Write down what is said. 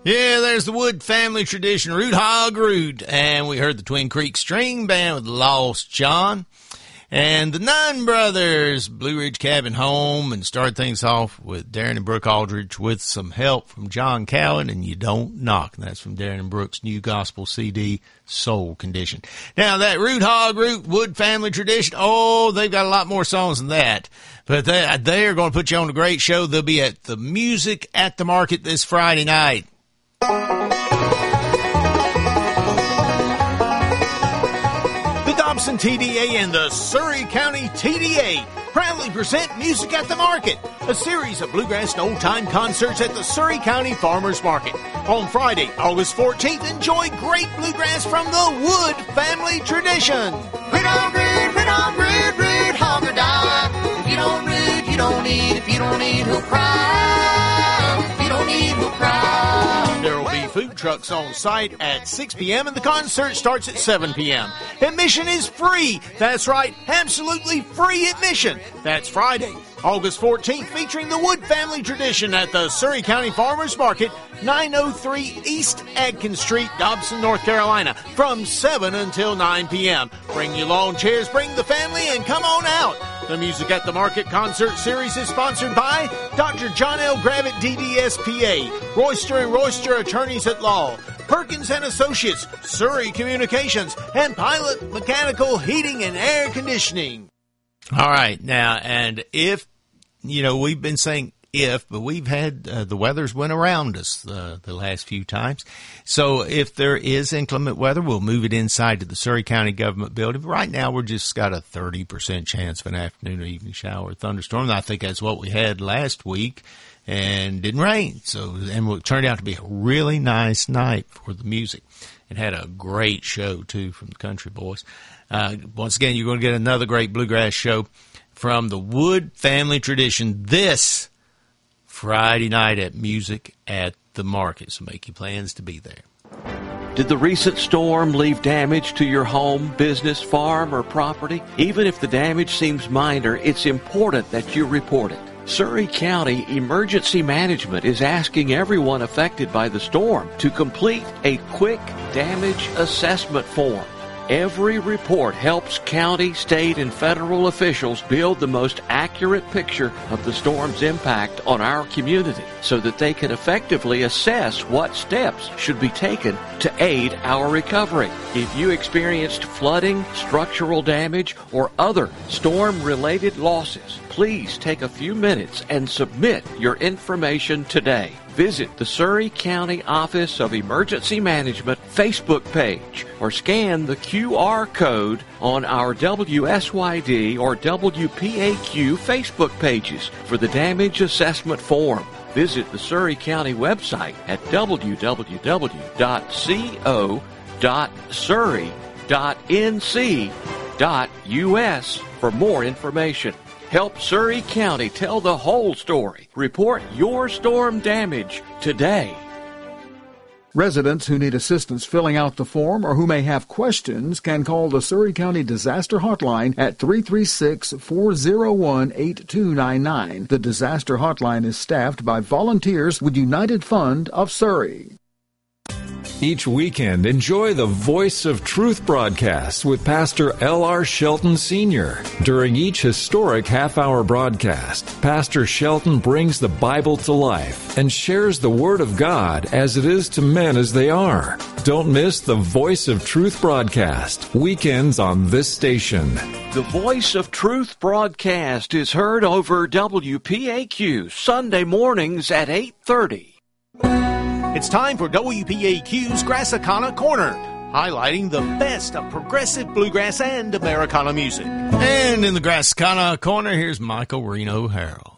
Yeah, there's the Wood family tradition, Root Hog Root. And we heard the Twin Creek String Band with Lost John. And the Nunn Brothers, Blue Ridge Cabin Home, and start things off with Darren and Brooke Aldridge with some help from John Cowan and You Don't Knock. And that's from Darren and Brooke's new gospel CD, Soul Condition. Now, that Root Hog Root Wood family tradition, oh, they've got a lot more songs than that. But they are going to put you on a great show. They'll be at the Music at the Market this Friday night. Dobson TDA and the Surry County TDA proudly present Music at the Market, a series of bluegrass and old-time concerts at the Surry County Farmers Market. On Friday, August 14th, enjoy great bluegrass from the Wood family tradition. Read on, read, hog or die. If you don't read, you don't eat. If you don't eat, who'll cry? If you don't eat, who'll cry? There will be food trucks on site at 6 p.m. and the concert starts at 7 p.m. Admission is free. That's right, absolutely free admission. That's Friday, August 14th, featuring the Wood family tradition at the Surry County Farmers Market, 903 East Adkins Street, Dobson, North Carolina, from 7 until 9 p.m. Bring your lawn chairs, bring the family, and come on out. The Music at the Market concert series is sponsored by Dr. John L. Gravitt, DDSPA, Royster & Royster Attorneys at Law, Perkins & Associates, Surry Communications, and Pilot Mechanical Heating and Air Conditioning. All right, now, and if, we've been saying but we've had the weather's went around us the last few times. So if there is inclement weather, we'll move it inside to the Surry County Government Building. Right now, we're just got a 30% chance of an afternoon or evening shower or thunderstorm. And I think that's what we had last week, and didn't rain. And it turned out to be a really nice night for the music. It had a great show, too, from the Country Boys. Once again, you're going to get another great bluegrass show from the Wood family tradition this Friday night at Music at the Market. So make your plans to be there. Did the recent storm leave damage to your home, business, farm, or property? Even if the damage seems minor, it's important that you report it. Surry County Emergency Management is asking everyone affected by the storm to complete a quick damage assessment form. Every report helps county, state, and federal officials build the most accurate picture of the storm's impact on our community so that they can effectively assess what steps should be taken to aid our recovery. If you experienced flooding, structural damage, or other storm-related losses, please take a few minutes and submit your information today. Visit the Surry County Office of Emergency Management Facebook page or scan the QR code on our WSYD or WPAQ Facebook pages for the damage assessment form. Visit the Surry County website at www.co.surry.nc.us for more information. Help Surry County tell the whole story. Report your storm damage today. Residents who need assistance filling out the form or who may have questions can call the Surry County Disaster Hotline at 336-401-8299. The Disaster Hotline is staffed by volunteers with United Fund of Surry. Each weekend, enjoy the Voice of Truth broadcast with Pastor L.R. Shelton Sr. During each historic half-hour broadcast, Pastor Shelton brings the Bible to life and shares the Word of God as it is to men as they are. Don't miss the Voice of Truth broadcast, weekends on this station. The Voice of Truth broadcast is heard over WPAQ Sunday mornings at 8:30. It's time for WPAQ's Grassicana Corner, highlighting the best of progressive bluegrass and Americana music. And in the Grassicana Corner, here's Michael Reno Harrell.